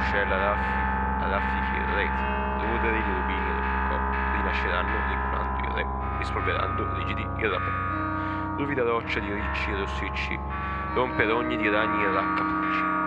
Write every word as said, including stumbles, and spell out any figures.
mascella raffi, a raffiche e reti, ruotere i rubini e le rinasceranno rinculando il re, rispolverando rigidi il rapè. Ruvida roccia di ricci e rossicci, rompe rogne di ragni e raccapricci.